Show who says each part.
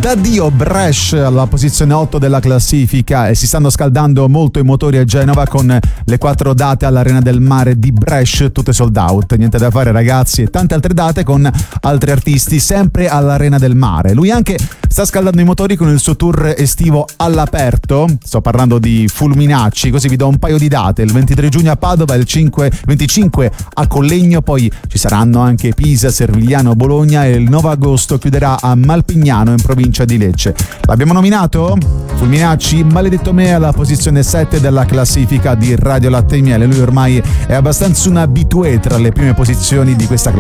Speaker 1: Da Dio Brescia alla posizione 8 della classifica e si stanno scaldando molto i motori a Genova con le 4 date all'Arena del Mare di Brescia, tutte sold out. Niente da fare ragazzi, e tante altre date con altri artisti sempre all'Arena del Mare. Lui anche sta scaldando i motori con il suo tour estivo all'aperto, sto parlando di Fulminacci, così vi do un paio di date: il 23 giugno a Padova, il 25 a Collegno, poi ci saranno anche Pisa, Servigliano, Bologna e il 9 agosto chiuderà a Malpignano in provincia di Lecce. L'abbiamo nominato? Fulminacci, Maledetto me, alla posizione 7 della classifica di Radio Latte e Miele. Lui ormai è abbastanza un habitué tra le prime posizioni di questa classifica.